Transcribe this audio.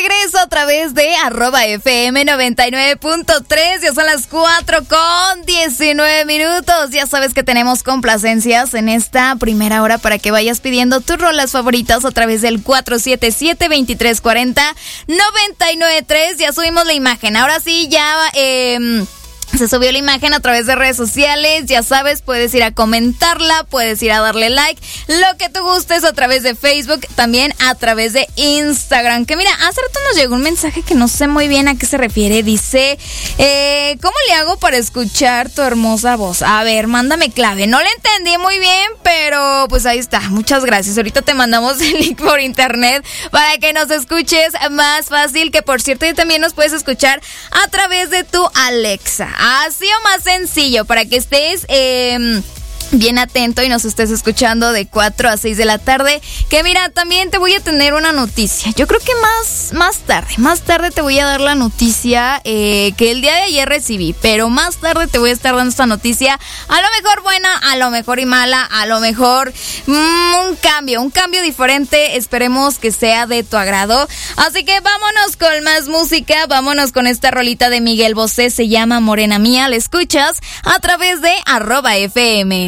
regreso a través de @FM 99.3. Ya son las 4:19. Ya sabes que tenemos complacencias en esta primera hora para que vayas pidiendo tus rolas favoritas a través del 477-2340-993. Ya subimos la imagen. Ahora sí, ya se subió la imagen a través de redes sociales. Ya sabes, puedes ir a comentarla, puedes ir a darle like, lo que tú gustes, a través de Facebook, también a través de Instagram. Que mira, hace rato nos llegó un mensaje que no sé muy bien a qué se refiere. Dice, ¿cómo le hago para escuchar tu hermosa voz? A ver, mándame clave. No le entendí muy bien, pero pues ahí está. Muchas gracias. Ahorita te mandamos el link por internet para que nos escuches más fácil. Que por cierto, también nos puedes escuchar a través de tu Alexa. Así o más sencillo, para que estés bien atento y nos estés escuchando de 4 a 6 de la tarde. Que mira, también te voy a tener una noticia. Yo creo que más tarde te voy a dar la noticia que el día de ayer recibí. Pero más tarde te voy a estar dando esta noticia. A lo mejor buena, a lo mejor y mala, a lo mejor un cambio diferente. Esperemos que sea de tu agrado. Así que vámonos con más música. Vámonos con esta rolita de Miguel Bosé. Se llama Morena Mía. La escuchas a través de @FM.